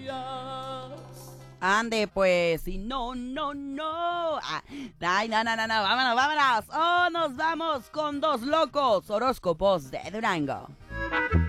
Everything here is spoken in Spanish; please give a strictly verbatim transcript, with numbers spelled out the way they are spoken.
Ande, pues, y no, no, no. Ah, ay, no, no, no, no, vámonos, vámonos. Oh, nos vamos con dos locos horóscopos de Durango.